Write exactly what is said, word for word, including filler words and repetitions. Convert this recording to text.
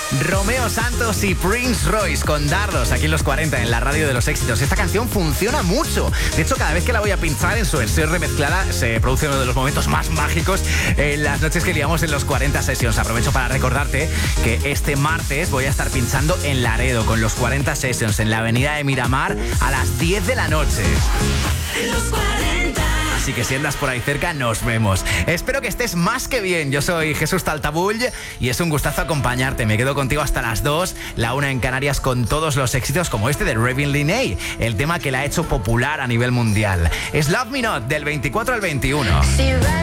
Romeo Santos y Prince Royce con Dardos aquí en los cuarenta en la radio de los éxitos. Esta canción funciona mucho. De hecho, cada vez que la voy a pinchar en su versión remezclada se produce uno de los momentos más mágicos en las noches que liamos en los cuarenta Sessions. Aprovecho para recordarte que este martes voy a estar pinchando en Laredo con los cuarenta Sessions en la avenida de Miramar a las diez de la noche. Los cuarenta. Así que si andas por ahí cerca, nos vemos. Espero que estés más que bien. Yo soy Jesús Taltabull y es un gustazo acompañarte. Me quedo contigo hasta las dos, la una en Canarias, con todos los éxitos como este de Ravin Linney, el tema que la ha hecho popular a nivel mundial. Es Love Me Not, del veinticuatro al veintiuno.